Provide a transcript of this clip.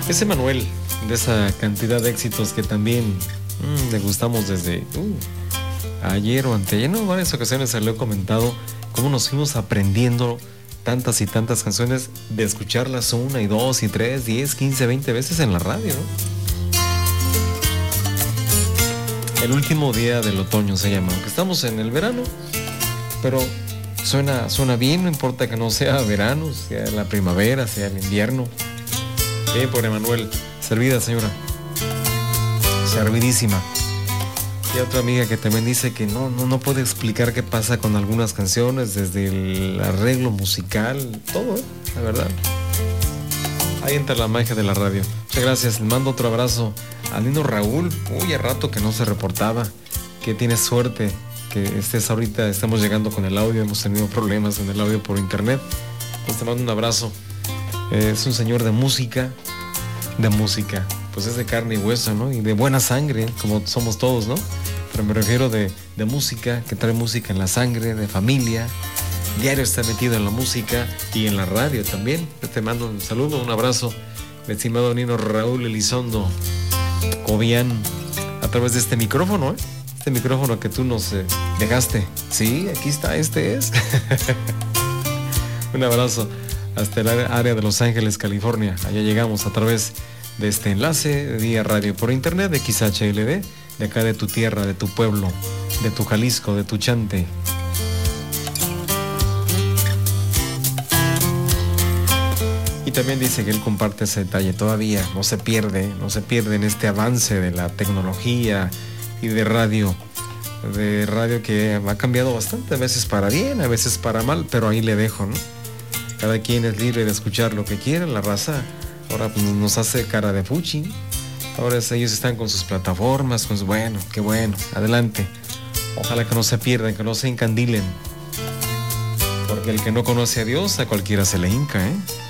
Ese Manuel, de esa cantidad de éxitos que también le gustamos desde ayer o anteayer, en varias ocasiones se lo he comentado, cómo nos fuimos aprendiendo tantas y tantas canciones de escucharlas 1 y 2 y 3, 10, 15, 20 veces en la radio, ¿no? El último día del otoño se llama, aunque estamos en el verano, pero suena bien, no importa que no sea verano, sea la primavera, sea el invierno. Por Emanuel, servida señora, servidísima. Y otra amiga que también dice que no puede explicar qué pasa con algunas canciones, desde el arreglo musical, todo, la verdad. Ahí entra la magia de la radio. Muchas gracias, le mando otro abrazo al niño Raúl. Uy, a rato que no se reportaba. Que tienes suerte que estés ahorita. Estamos llegando con el audio, hemos tenido problemas en el audio por internet. Pues te mando un abrazo. Es un señor de música, pues es de carne y hueso, ¿no? Y de buena sangre, como somos todos, ¿no? Pero me refiero de música, que trae música en la sangre, de familia. Diario está metido en la música y en la radio también. Te mando un saludo, un abrazo, mi estimado Nino Raúl Elizondo Cobian, a través de este micrófono, este micrófono que tú nos dejaste. Sí, aquí está, este es. Un abrazo hasta el área de Los Ángeles, California. Allá llegamos a través de este enlace de Día Radio por internet de XHLD, de acá de tu tierra, de tu pueblo, de tu Jalisco, de tu Chante. Y también dice que él comparte ese detalle, todavía no se pierde en este avance de la tecnología y de radio que ha cambiado bastante, a veces para bien, a veces para mal, pero ahí le dejo, ¿no? Cada quien es libre de escuchar lo que quiera, la raza ahora pues nos hace cara de fuchi. Ahora ellos están con sus plataformas, con su, bueno, qué bueno, adelante. Ojalá que no se pierdan, que no se encandilen. Porque el que no conoce a Dios, a cualquiera se le hinca, ¿eh?